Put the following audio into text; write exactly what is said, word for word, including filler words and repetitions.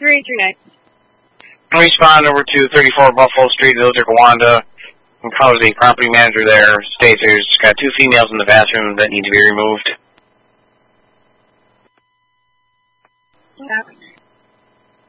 three three nine. Respond over to thirty-four Buffalo Street, Village of Gowanda, and calls the property manager there. States there's got two females in the bathroom that need to be removed. Yeah.